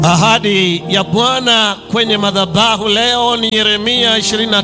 Ahadi ya Bwana kwenye madhabahu leo ni Yeremia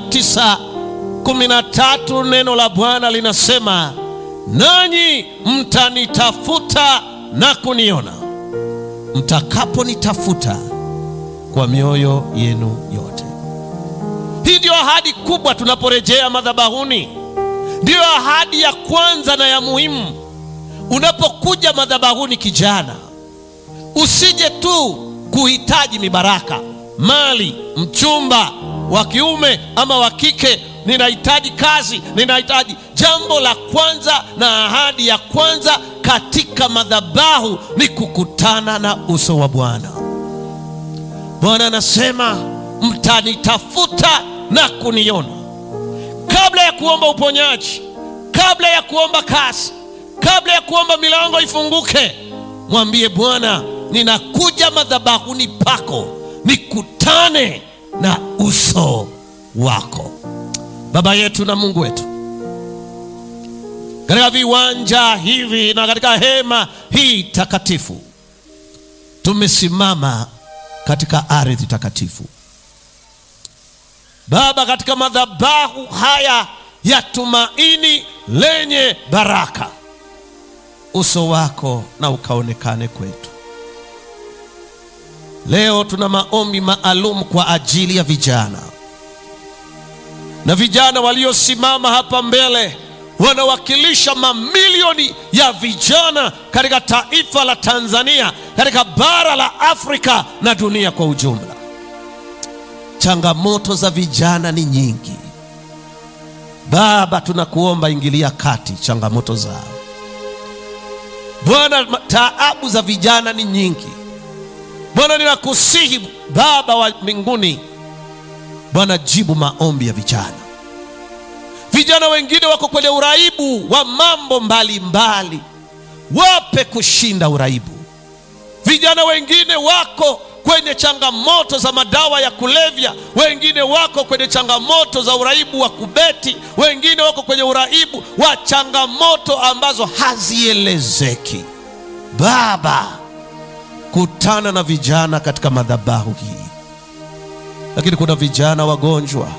29:13. Neno la Bwana linasema, nanyi mtanitafuta na kuniona mtakaponitafuta kwa mioyo yenu yote. Hii ndio ahadi kubwa tunaporejea madhabahuni. Ndio ahadi ya kwanza na ya muhimu. Unapokuja madhabahuni, kijana, usije tu kuhitaji mibaraka, mali, mchumba wa kiume ama wa kike, ninahitaji kazi, ninahitaji. Jambo la kwanza na ahadi ya kwanza katika madhabahu ni kukutana na uso wa Bwana. Bwana anasema mtanitafuta na kuniona. Kabla ya kuomba uponyaji, kabla ya kuomba kazi, kabla ya kuomba milango ifunguke, mwambie Bwana, ninakuja madhabahuni pako nikutane na uso wako. Baba yetu na Mungu wetu, katika viwanja hivi na katika hema hii takatifu, tumesimama katika ardhi takatifu. Baba, katika madhabahu haya ya tumaini lenye baraka, uso wako na ukaonekane kwetu. Leo tuna maombi maalum kwa ajili ya vijana, na vijana waliosimama hapa mbele wanawakilisha mamilioni ya vijana katika taifa la Tanzania, katika bara la Afrika na dunia kwa ujumla. Changamoto za vijana ni nyingi. Baba, tunakuomba ingilia kati changamoto zao. Bwana, taabu za vijana ni nyingi. Bwana, ninakusihi Baba wa mbinguni, Bwana, jibu maombi ya vijana. Vijana wengine wako kwenye uraibu wa mambo mbalimbali, wape kushinda uraibu. Vijana wengine wako kwenye changamoto za madawa ya kulevya, wengine wako kwenye changamoto za uraibu wa kubeti, wengine wako kwenye uraibu wa changamoto ambazo hazielezeki. Baba, kutana na vijana katika madhabahu hii. Lakini kuna vijana wagonjwa,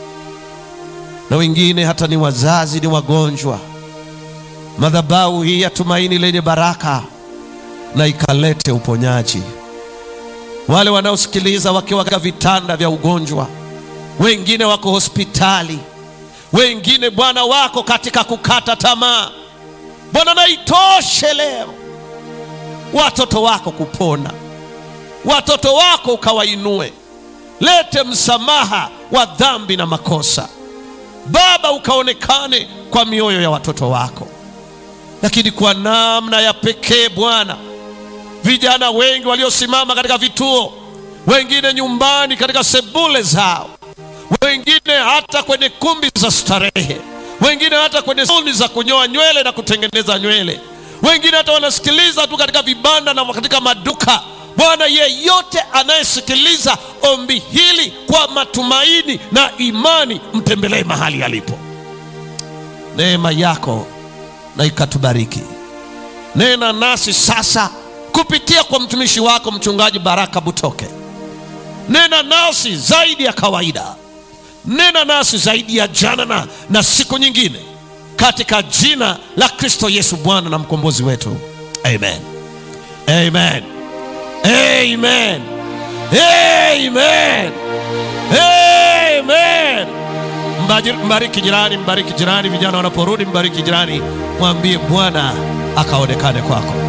na wengine hata ni wazazi ni wagonjwa. Madhabahu hii ya tumaini lenye baraka na ikalete uponyaji. Wale wanaosikiliza wakiwa katika vitanda vya ugonjwa, wengine wako hospitali, wengine Bwana wako katika kukata tamaa. Bwana, naitoshe leo watoto wako kupona, watoto wako ukawainue. Lete msamaha wa dhambi na makosa. Baba, ukaonekane kwa mioyo ya watoto wako. Lakini kwa namna ya pekee Bwana, vijana wengi waliosimama katika vituo, wengine nyumbani katika sebule zao, wengine hata kwenye kumbi za starehe, wengine hata kwenye saluni za kunyoa nywele na kutengeneza nywele, wengine hata wanasikiliza tu katika vibanda na katika maduka. Bwana, yeyote anayesikiliza ombi hili kwa matumaini na imani, mtembelee mahali alipo. Neema yako na ikatubariki. Nena nasi sasa kupitia kwa mtumishi wako Mchungaji Baraka Butoke. Nena nasi zaidi ya kawaida. Nena nasi zaidi ya jana na siku nyingine, katika jina la Kristo Yesu, Bwana na mkombozi wetu. Amen. Amen. Amen. Amen. Amen. Mbariki jirani, mbariki jirani. Vijana wanaporudi, mbariki jirani, mwambie Bwana akaonekane kwako.